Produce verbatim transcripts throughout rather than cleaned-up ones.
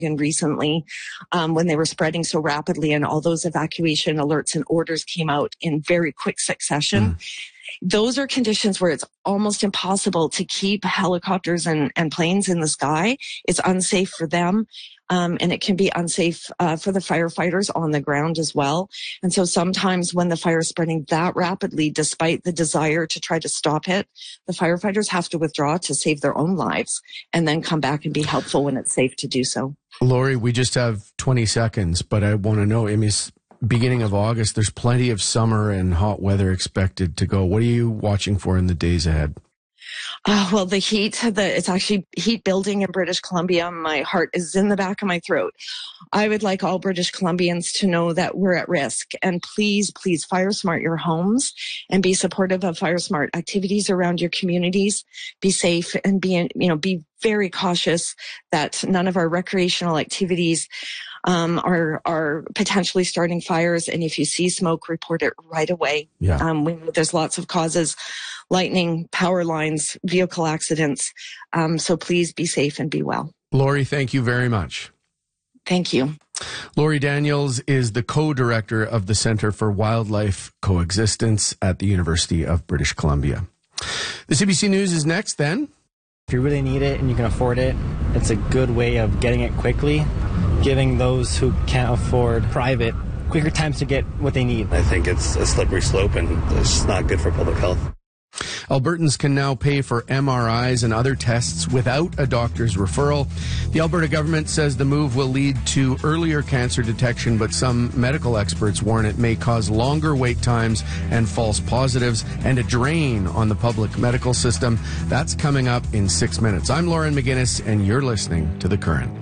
recently um, when they were spreading so rapidly, and all those evacuation alerts and orders came out in very quick succession. Mm. Those are conditions where it's almost impossible to keep helicopters and, and planes in the sky. It's unsafe for them. Um, and it can be unsafe uh, for the firefighters on the ground as well. And so sometimes when the fire is spreading that rapidly, despite the desire to try to stop it, the firefighters have to withdraw to save their own lives and then come back and be helpful when it's safe to do so. Lori, we just have twenty seconds, but I want to know, I mean, beginning of August, there's plenty of summer and hot weather expected to go. What are you watching for in the days ahead? Uh, well, the heat, the, it's actually heat building in British Columbia. My heart is in the back of my throat. I would like all British Columbians to know that we're at risk. And please, please fire smart your homes and be supportive of fire smart activities around your communities. Be safe and be, you know, be very cautious that none of our recreational activities um, are, are potentially starting fires. And if you see smoke, report it right away. Yeah. Um, we know there's lots of causes. Lightning, power lines, vehicle accidents. Um, so please be safe and be well. Lori, thank you very much. Thank you. Lori Daniels is the co-director of the Centre for Wildlife Coexistence at the University of British Columbia. The C B C News is next then. If you really need it and you can afford it, it's a good way of getting it quickly, giving those who can't afford private quicker times to get what they need. I think it's a slippery slope and it's not good for public health. Albertans can now pay for M R Is and other tests without a doctor's referral. The Alberta government says the move will lead to earlier cancer detection, but some medical experts warn it may cause longer wait times and false positives and a drain on the public medical system. That's coming up in six minutes. I'm Lauren McGinnis, and you're listening to The Current.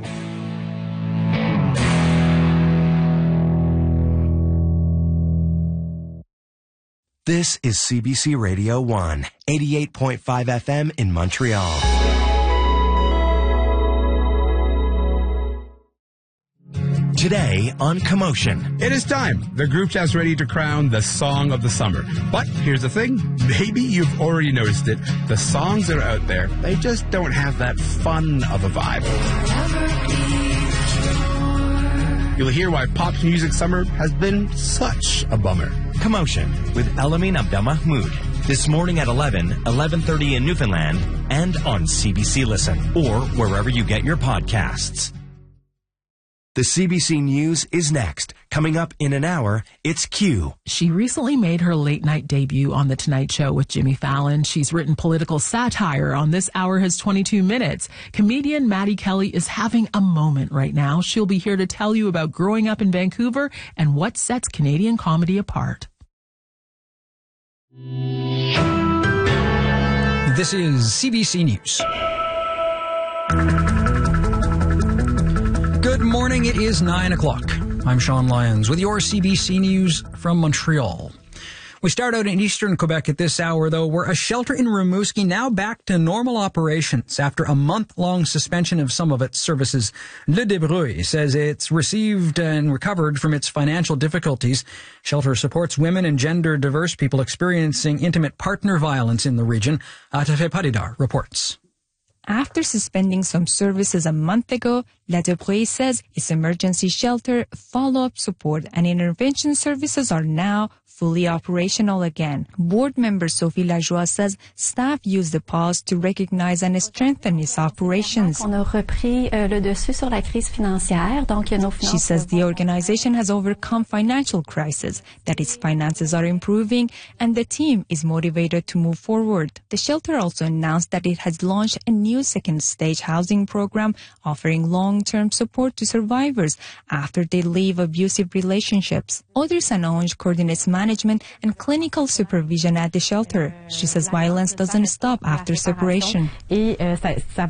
This is C B C Radio one, eighty-eight point five F M in Montreal. Today on Commotion. It is time. The group chat's ready to crown the song of the summer. But here's the thing. Maybe you've already noticed it. The songs that are out there, they just don't have that fun of a vibe. You'll hear why pop music summer has been such a bummer. Commotion with Elamin Abdelmahmoud. This morning at eleven, eleven thirty in Newfoundland, and on C B C Listen, or wherever you get your podcasts. The C B C News is next. Coming up in an hour, it's Q. She recently made her late-night debut on The Tonight Show with Jimmy Fallon. She's written political satire on This Hour Has twenty-two minutes. Comedian Maddie Kelly is having a moment right now. She'll be here to tell you about growing up in Vancouver and what sets Canadian comedy apart. This is C B C News. Good morning. It is nine o'clock. I'm Sean Lyons with your C B C News from Montreal. We start out in eastern Quebec at this hour, though, where a shelter in Rimouski now back to normal operations after a month-long suspension of some of its services. Le Débrouille says it's received and recovered from its financial difficulties. Shelter supports women and gender-diverse people experiencing intimate partner violence in the region. Atafe Paridar reports. After suspending some services a month ago, La Débrouille says its emergency shelter, follow-up support, and intervention services are now fully operational again. Board member Sophie Lajoie says staff used the pause to recognize and strengthen its operations. She says the organization has overcome financial crisis, that its finances are improving, and the team is motivated to move forward. The shelter also announced that it has launched a new second stage housing program offering long-term support to survivors after they leave abusive relationships. Audrey Sanonge coordinates management and clinical supervision at the shelter. She says violence doesn't stop after separation. She says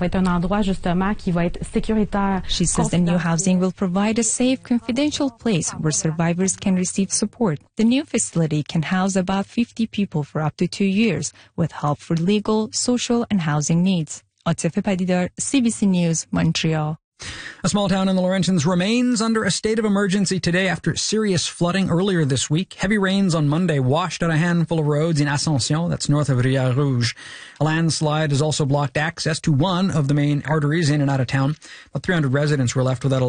the new housing will provide a safe, confidential place where survivors can receive support. The new facility can house about fifty people for up to two years with help for legal, social, and housing needs. Atafe Paridar, C B C News, Montreal. A small town in the Laurentians remains under a state of emergency today after serious flooding earlier this week. Heavy rains on Monday washed out a handful of roads in Ascension, that's north of Rivière Rouge. A landslide has also blocked access to one of the main arteries in and out of town. About three hundred residents were left without